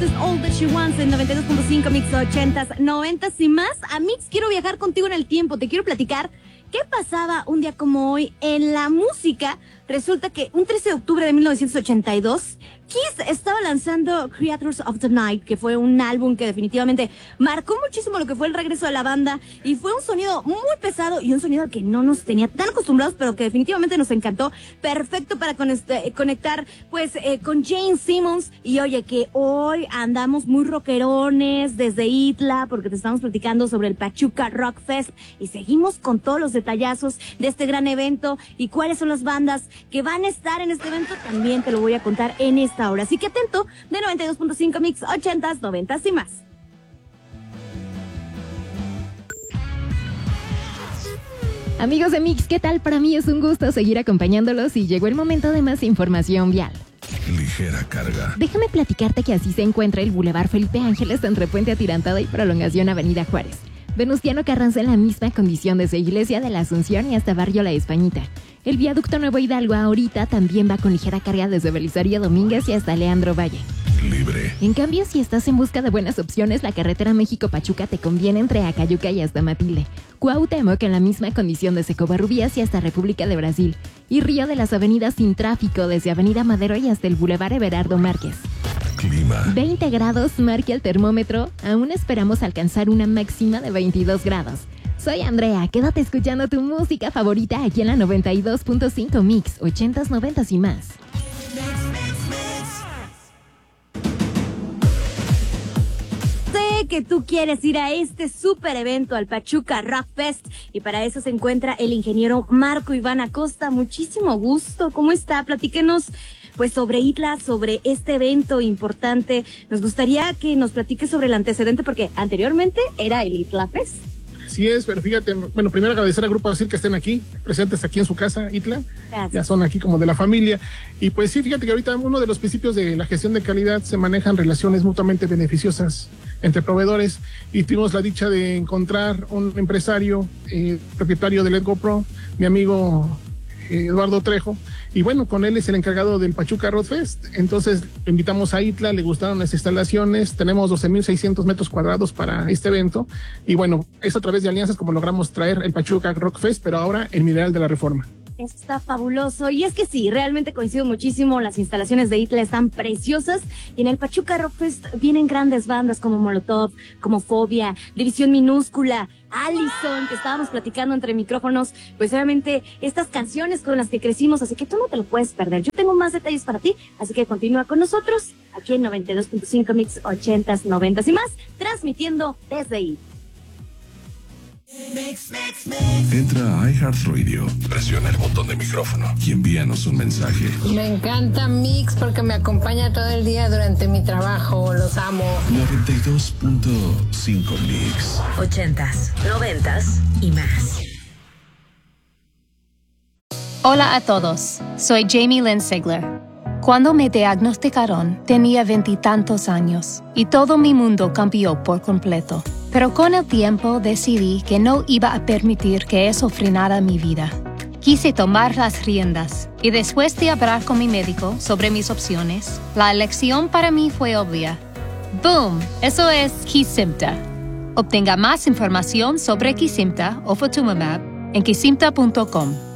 Esto es All That She Wants en 92.5 Mix 80s, 90s y más. A Mix, quiero viajar contigo en el tiempo. Te quiero platicar qué pasaba un día como hoy en la música. Resulta que un 13 de octubre de 1982, Kiss estaba lanzando Creatures of the Night, que fue un álbum que definitivamente marcó muchísimo lo que fue el regreso de la banda, y fue un sonido muy pesado y un sonido que no nos tenía tan acostumbrados, pero que definitivamente nos encantó. Perfecto para conectar pues con Jane Simmons. Y oye, que hoy andamos muy rockerones desde Itla, porque te estamos platicando sobre el Pachuca Rock Fest, y seguimos con todos los detallazos de este gran evento y cuáles son las bandas que van a estar en este evento. También te lo voy a contar en esta hora, así que atento, de 92.5 Mix 80s, 90s y más. Amigos de Mix, ¿qué tal? Para mí es un gusto seguir acompañándolos y llegó el momento de más información vial. Ligera carga. Déjame platicarte que así se encuentra el Boulevard Felipe Ángeles entre Puente Atirantado y Prolongación Avenida Juárez. Venustiano Carranza en la misma condición desde Iglesia de la Asunción y hasta Barrio La Españita. El viaducto Nuevo Hidalgo ahorita también va con ligera carga desde Belisario Domínguez y hasta Leandro Valle. Libre. En cambio, si estás en busca de buenas opciones, la carretera México-Pachuca te conviene entre Acayuca y hasta Matilde. Cuauhtémoc en la misma condición desde Covarrubias y hasta República de Brasil. Y Río de las Avenidas sin tráfico desde Avenida Madero y hasta el Boulevard Everardo Márquez. Clima. 20 grados marca el termómetro. Aún esperamos alcanzar una máxima de 22 grados. Soy Andrea, quédate escuchando tu música favorita aquí en la 92.5 Mix, 80s, 90s y más. Sé que tú quieres ir a este súper evento, al Pachuca Rock Fest, y para eso se encuentra el ingeniero Marco Iván Acosta. Muchísimo gusto, ¿cómo está? Platíquenos pues sobre Itla, sobre este evento importante. Nos gustaría que nos platiques sobre el antecedente, porque anteriormente era el Itla Fest. Sí es, pero fíjate, bueno, primero agradecer al Grupo Asir que estén aquí, presentes aquí en su casa, Itla. Gracias. Ya son aquí como de la familia. Y pues sí, fíjate que ahorita uno de los principios de la gestión de calidad se manejan relaciones mutuamente beneficiosas entre proveedores, y tuvimos la dicha de encontrar un empresario, propietario de Let Go Pro, mi amigo Eduardo Trejo, y bueno, con él es el encargado del Pachuca Rock Fest. Entonces lo invitamos a Itla, le gustaron las instalaciones, tenemos 12,600 metros cuadrados para este evento, y bueno, es a través de alianzas como logramos traer el Pachuca Rock Fest, pero ahora en Mineral de la Reforma. Eso está fabuloso, y es que sí, realmente coincido muchísimo. Las instalaciones de Itla están preciosas, y en el Pachuca Rock Fest vienen grandes bandas como Molotov, como Fobia, División Minúscula, Allison, que estábamos platicando entre micrófonos, pues obviamente estas canciones con las que crecimos, así que tú no te lo puedes perder. Yo tengo más detalles para ti, así que continúa con nosotros aquí en 92.5 Mix 80s, 90s y más, transmitiendo desde Itla. Entra a iHeartRadio, presiona el botón de micrófono y envíanos un mensaje. Me encanta Mix porque me acompaña todo el día durante mi trabajo. Los amo. 92.5 Mix. 80s, 90s y más. Hola a todos, soy Jamie Lynn Sigler. Cuando me diagnosticaron, tenía 20 y tantos años y todo mi mundo cambió por completo. Pero con el tiempo decidí que no iba a permitir que eso frenara mi vida. Quise tomar las riendas y después de hablar con mi médico sobre mis opciones, la elección para mí fue obvia. ¡Boom! Eso es Kesimpta. Obtenga más información sobre Kesimpta o Ofatumumab en kesimpta.com.